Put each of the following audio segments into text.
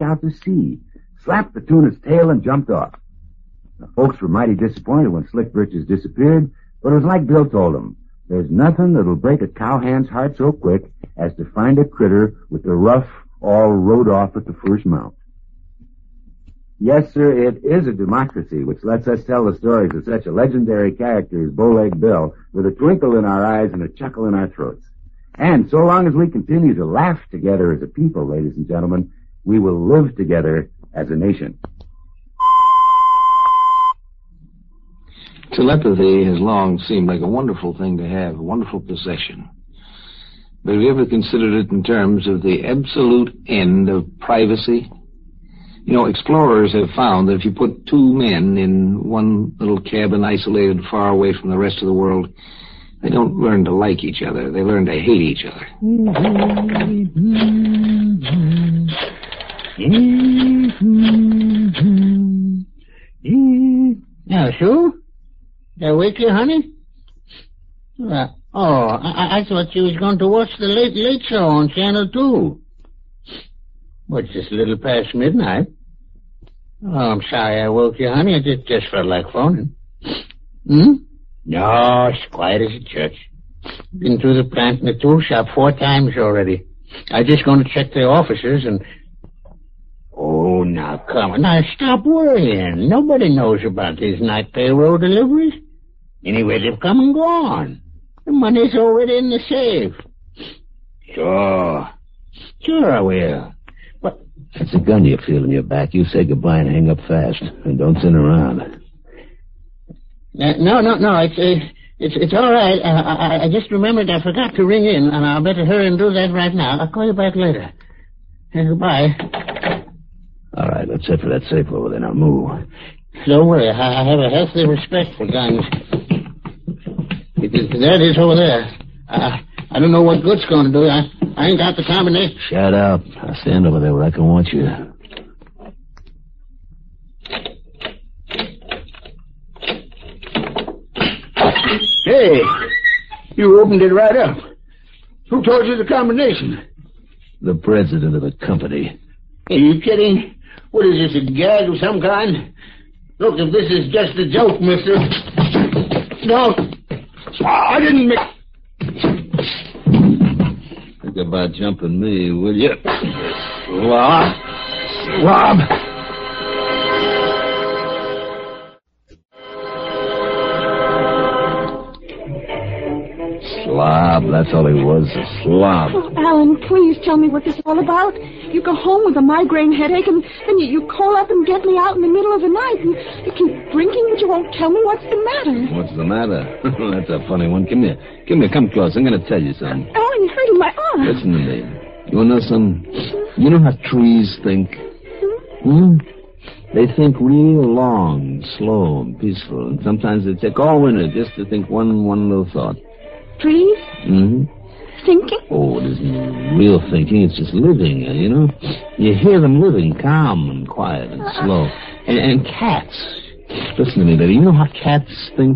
out to sea, slapped the tuna's tail, and jumped off. The folks were mighty disappointed when Slick Britches disappeared, but it was like Bill told them. There's nothing that'll break a cowhand's heart so quick as to find a critter with the ruff all rode off at the first mount. Yes, sir, it is a democracy which lets us tell the stories of such a legendary character as Bowleg Bill with a twinkle in our eyes and a chuckle in our throats. And so long as we continue to laugh together as a people, ladies and gentlemen, we will live together as a nation. Telepathy has long seemed like a wonderful thing to have, a wonderful possession. But have you ever considered it in terms of the absolute end of privacy? You know, explorers have found that if you put two men in one little cabin isolated far away from the rest of the world, they don't learn to like each other. They learn to hate each other. Now, Sue? Did I wake you, honey? I thought you was going to watch the Late Show on Channel 2. Well, it's just a little past midnight. Oh, I'm sorry I woke you, honey. I just felt like phoning. No, it's quiet as a church. Been through the plant and the tool shop 4 times already. I just going to check the offices and... Oh, now, come on. Now, stop worrying. Nobody knows about these night payroll deliveries. Anyway, they've come and gone. The money's already in the safe. Sure I will. But... That's a gun you feel in your back. You say goodbye and hang up fast. And don't sit around. No. It's all right. I just remembered I forgot to ring in, and I'll better hurry and do that right now. I'll call you back later. Goodbye. All right, let's head for that safe over there. Now move. Don't worry. I have a healthy respect for guns. There it is over there. I don't know what Good's going to do. I ain't got the combination. Shut up. I'll stand over there where I can watch you. Hey, you opened it right up. Who told you the combination? The president of the company. Are you kidding? What is this, a gag of some kind? Look, if this is just a joke, mister... No, I didn't make... Think about jumping me, will you? Rob! Slob, that's all he was, a slob. Oh, Alan, please tell me what this is all about. You go home with a migraine headache, and then you call up and get me out in the middle of the night, and you keep drinking, but you won't tell me what's the matter. What's the matter? That's a funny one. Come here, come close. I'm going to tell you something. Alan, you're hurting my arm. Listen to me. You want to know something? You know how trees think? They think real long, slow, and peaceful, and sometimes they take all winter just to think one little thought. Trees? Thinking? Oh, it isn't real thinking. It's just living, you know? You hear them living, calm and quiet and slow. And cats. Listen to me, lady. You know how cats think?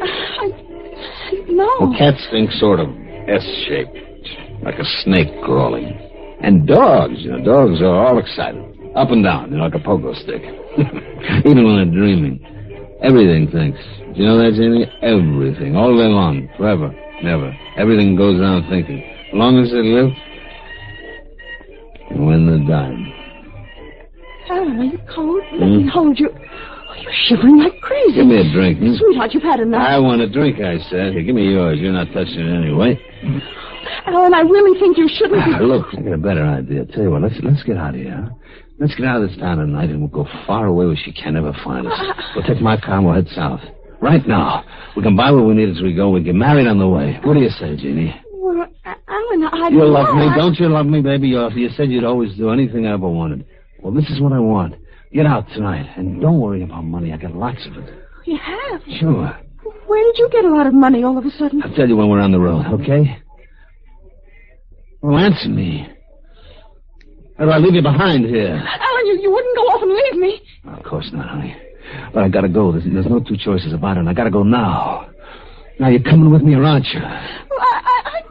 No. Well, cats think sort of S-shaped, like a snake crawling. And dogs, dogs are all excited. Up and down, like a pogo stick. Even when they're dreaming. Everything thinks. Do you know that, Janie? Everything. All day long. Forever. Never. Everything goes around thinking. As long as they live, and when they're dying. Alan, are you cold? Let me hold you. Oh, you're shivering like crazy. Give me a drink. Sweetheart, you've had enough. I want a drink, I said. Here, give me yours. You're not touching it anyway. Alan, I really think you shouldn't be... Look, I got a better idea. Tell you what, let's get out of here, huh? Let's get out of this town tonight, and we'll go far away where she can't ever find us. We'll take my car and we'll head south. Right now. We can buy what we need as we go. We get married on the way. What do you say, Jeannie? Well, Alan, I... You love me, don't you love me, baby? You said you'd always do anything I ever wanted. Well, this is what I want. Get out tonight, and don't worry about money. I got lots of it. You have? Sure. Where did you get a lot of money all of a sudden? I'll tell you when we're on the road, okay? Well, answer me. Or I'll leave you behind here. Alan, you wouldn't go off and leave me. Of course not, honey. But I gotta go. There's no two choices about it, and I gotta go now. Now, you're coming with me, aren't you?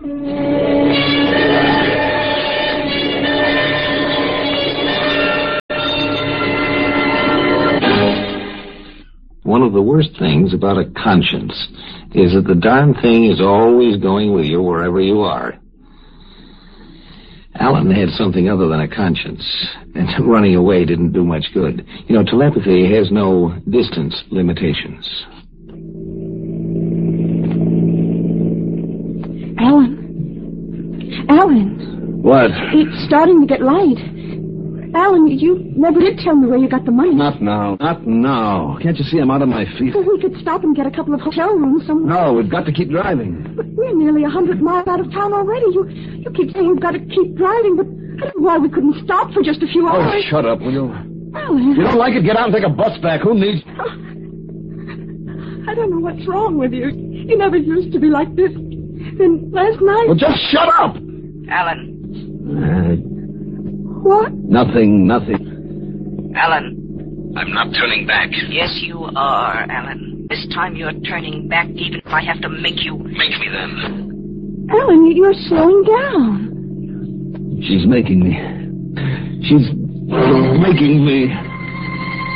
Well, one of the worst things about a conscience is that the darn thing is always going with you wherever you are. Alan had something other than a conscience, and running away didn't do much good. You know, telepathy has no distance limitations. Alan. What? It's starting to get light. Alan, you never did tell me where you got the money. Not now. Not now. Can't you see I'm out on my feet? Well, we could stop and get a couple of hotel rooms somewhere. No, we've got to keep driving. But we're nearly 100 miles out of town already. You keep saying we've got to keep driving, but I don't know why we couldn't stop for just a few hours. Oh, shut up, will you? Alan. If you don't like it, get out and take a bus back. Who needs... I don't know what's wrong with you. You never used to be like this. Then last night... Well, just shut up! Alan. What? Nothing. Alan. I'm not turning back. Yes, you are, Alan. This time you're turning back, even if I have to make you. Make me then. Alan, you're slowing down. She's making me. She's making me.